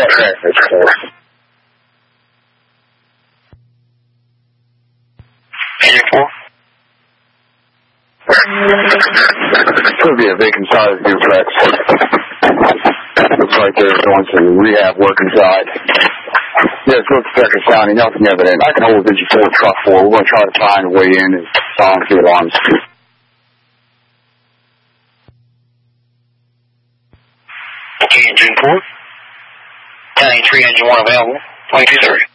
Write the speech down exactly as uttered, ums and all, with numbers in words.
Okay, that's cool. Engine four? Could be a vacant side of the duplex. Looks like they're doing some rehab work inside. Yes, go to Pecker County, nothing evident. I can hold Vigil four, truck four. We're going to try to find a way in and silence the alarms. Okay, Engine four. County three, Engine one available. twenty-two thirty.